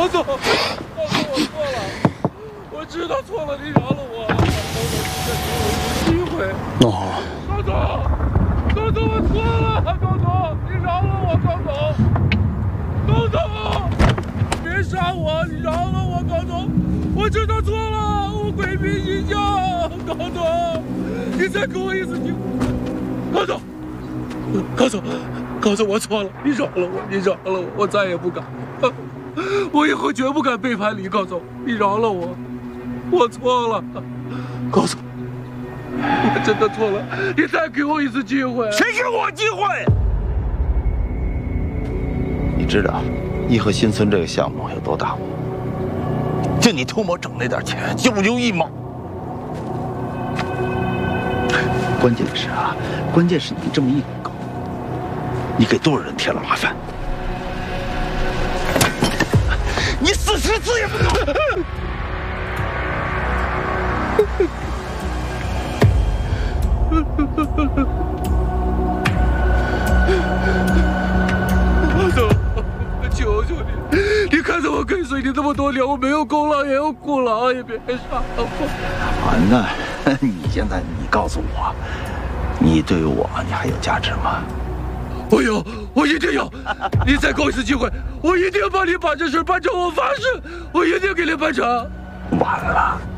高总，高总，我错了，我知道错了，你饶了我，高总，你再给我一个机会。 哦， 高总，高总，我错了，高总，你饶了我，高总，高总，别杀我，你饶了我，高总，我知道错了，我鬼迷心窍，高总，你再给我一次机会，高总，高总。高总，我错了，你饶了我，你饶了我，我再也不敢，我以后绝不敢背叛你，高总，你饶了我，我错了，高总，我真的错了，你再给我一次机会。 谁给我机会？ 你知道颐和新村这个项目有多大吗？就你偷摸整那点钱，有意吗？关键是啊，关键是你这么一搞，你给多少人添了麻烦？你死10次也不够！ 高总，我求求你，你看在我跟随你那么多年，我没有功劳也有苦劳，也别杀我。 啊，那你现在你告诉我，你对我你还有价值吗？ 我有，我一定有！你再给我一次机会，我一定帮你把这事办成。我发誓，我一定给你办成。 完了。